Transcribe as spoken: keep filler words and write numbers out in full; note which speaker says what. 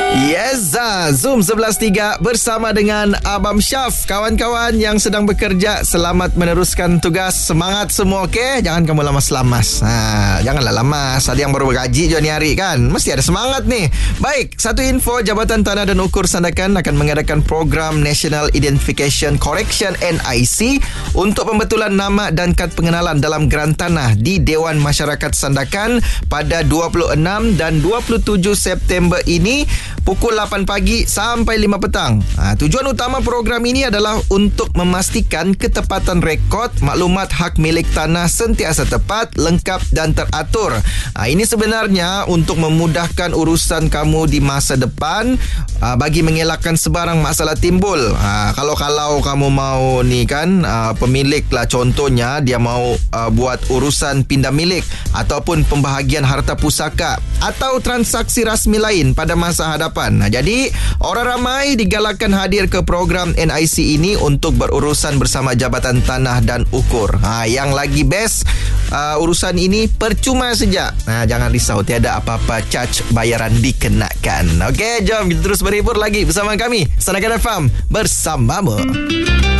Speaker 1: Yes, ah, Zoom sebelas tiga bersama dengan Abang Syaf. Kawan-kawan yang sedang bekerja, selamat meneruskan tugas. Semangat semua, okey? Jangan kamu lamas-lamas. Ha, janganlah lamas. Ada yang baru bergaji je ni hari kan. Mesti ada semangat ni. Baik, satu info, Jabatan Tanah dan Ukur Sandakan akan mengadakan program National Identification Correction N I C untuk pembetulan nama dan kad pengenalan dalam geran tanah di Dewan Masyarakat Sandakan pada dua puluh enam dan dua puluh tujuh September ini pukul lapan pagi sampai lima petang. Ha, tujuan utama program ini adalah untuk memastikan ketepatan rekod maklumat hak milik tanah sentiasa tepat, lengkap dan teratur. Ha, ini sebenarnya untuk memudahkan urusan kamu di masa depan, ha, bagi mengelakkan sebarang masalah timbul. Ha, kalau-kalau kamu mau ni kan, ha, pemilik lah contohnya, dia mau uh, buat urusan pindah milik ataupun pembahagian harta pusaka atau transaksi rasmi lain pada masa hadapan. Nah, jadi orang ramai digalakkan hadir ke program N I C ini untuk berurusan bersama Jabatan Tanah dan Ukur. Ha, yang lagi best, uh, urusan ini percuma saja. Nah, jangan risau, tiada apa-apa charge bayaran dikenakan. Okey, jom kita terus berhibur lagi bersama kami Sandakan F M bersamamu.